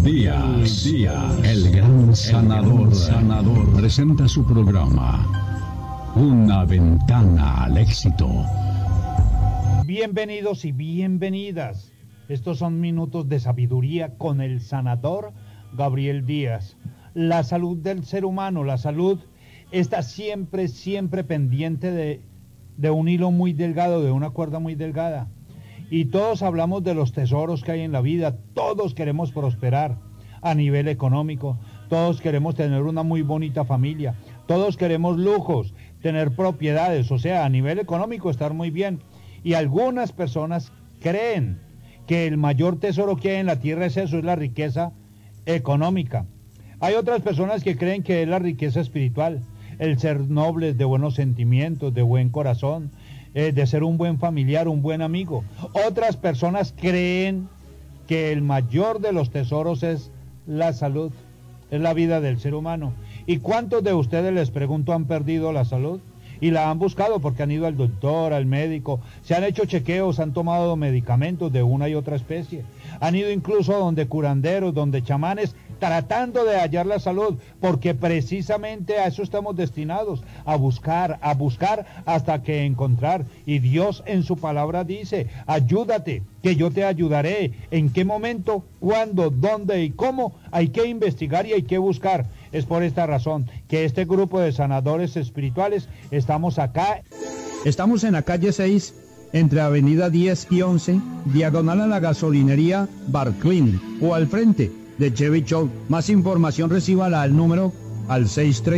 Díaz, el gran sanador, presenta su programa, Una Ventana al Éxito. Bienvenidos y bienvenidas. Estos son minutos de sabiduría con el sanador Gabriel Díaz. La salud del ser humano, la salud está siempre pendiente de un hilo muy delgado, de una cuerda muy delgada. Y todos hablamos de los tesoros que hay en la vida, todos queremos prosperar a nivel económico, todos queremos tener una muy bonita familia, todos queremos lujos, tener propiedades, o sea, a nivel económico estar muy bien. Y algunas personas creen que el mayor tesoro que hay en la tierra es eso, es la riqueza económica. Hay otras personas que creen que es la riqueza espiritual, el ser nobles, de buenos sentimientos, de buen corazón, de ser un buen familiar, un buen amigo. Otras personas creen que el mayor de los tesoros es la salud, es la vida del ser humano. ¿Y cuántos de ustedes, les pregunto, han perdido la salud? Y la han buscado porque han ido al doctor, al médico, se han hecho chequeos, han tomado medicamentos de una y otra especie. Han ido incluso donde curanderos, donde chamanes, tratando de hallar la salud, porque precisamente a eso estamos destinados, a buscar hasta que encontrar. Y Dios en su palabra dice, ayúdate, que yo te ayudaré. ¿En qué momento, cuándo, dónde y cómo? Hay que investigar y hay que buscar. Es por esta razón que este grupo de sanadores espirituales estamos acá. Estamos en la calle 6, entre avenida 10 y 11, diagonal a la gasolinería Barclin, o al frente de Chevy Show. Más información recíbala al número al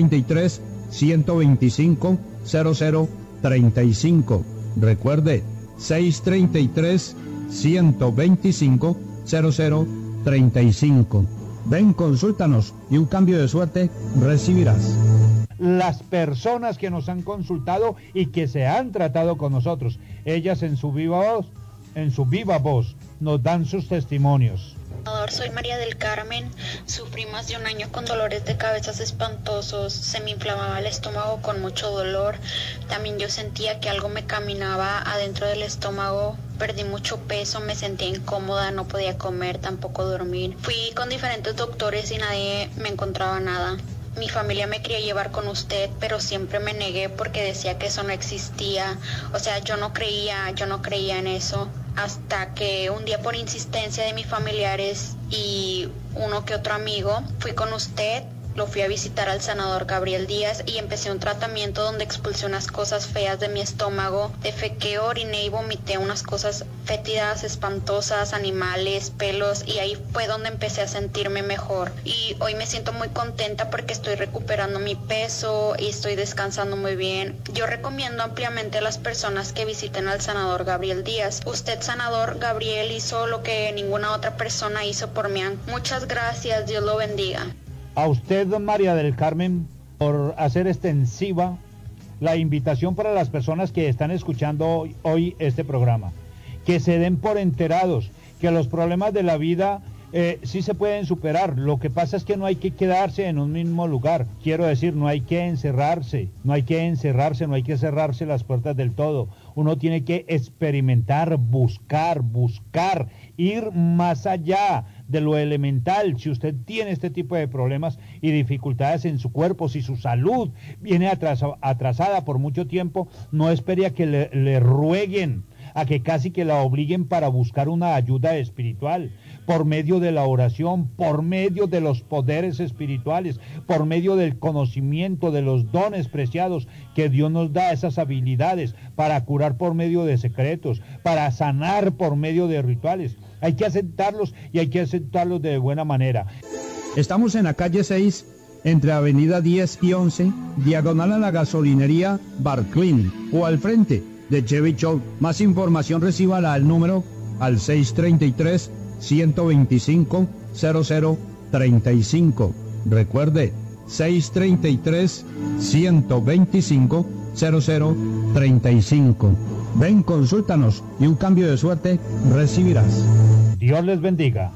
633-125-0035. Recuerde, 633-125-0035. Ven, consúltanos y un cambio de suerte recibirás. Las personas que nos han consultado y que se han tratado con nosotros, ellas en su viva voz nos dan sus testimonios. Soy María del Carmen, sufrí más de un año con dolores de cabeza espantosos, se me inflamaba el estómago con mucho dolor, también yo sentía que algo me caminaba adentro del estómago, perdí mucho peso, me sentía incómoda, no podía comer, tampoco dormir. Fui con diferentes doctores y nadie me encontraba nada. Mi familia me quería llevar con usted, pero siempre me negué porque decía que eso no existía. O sea, yo no creía en eso. Hasta que un día, por insistencia de mis familiares y uno que otro amigo, fui con usted. Lo fui a visitar al sanador Gabriel Díaz y empecé un tratamiento donde expulsé unas cosas feas de mi estómago. Defequé, oriné y vomité unas cosas fétidas, espantosas, animales, pelos, y ahí fue donde empecé a sentirme mejor. Y hoy me siento muy contenta porque estoy recuperando mi peso y estoy descansando muy bien. Yo recomiendo ampliamente a las personas que visiten al sanador Gabriel Díaz. Usted, sanador Gabriel, hizo lo que ninguna otra persona hizo por mí. Muchas gracias, Dios lo bendiga. A usted, María del Carmen, por hacer extensiva la invitación para las personas que están escuchando hoy este programa. Que se den por enterados que los problemas de la vida sí se pueden superar. Lo que pasa es que no hay que quedarse en un mismo lugar. Quiero decir, no hay que encerrarse, no hay que cerrarse las puertas del todo. Uno tiene que experimentar, buscar, ir más allá de lo elemental. Si usted tiene este tipo de problemas y dificultades en su cuerpo, si su salud viene atrasada por mucho tiempo, no espere a que le rueguen, a que casi que la obliguen para buscar una ayuda espiritual, por medio de la oración, por medio de los poderes espirituales, por medio del conocimiento, de los dones preciados que Dios nos da, esas habilidades para curar por medio de secretos, para sanar por medio de rituales. Hay que aceptarlos y hay que aceptarlos de buena manera. Estamos en la calle 6, entre avenida 10 y 11, diagonal a la gasolinería Barclin, o al frente de Chevy Show. Más información recíbala al número al 633-125-0035. Recuerde, 633-125-0035. Ven, consúltanos y un cambio de suerte recibirás. Dios les bendiga.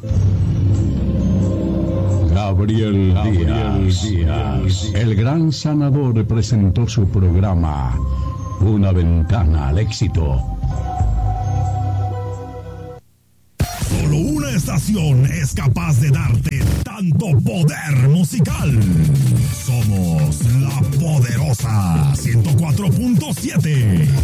Gabriel Díaz, el gran sanador, presentó su programa, Una Ventana al Éxito. Solo una estación estación es capaz de darte tanto poder musical. Somos la poderosa 104.7.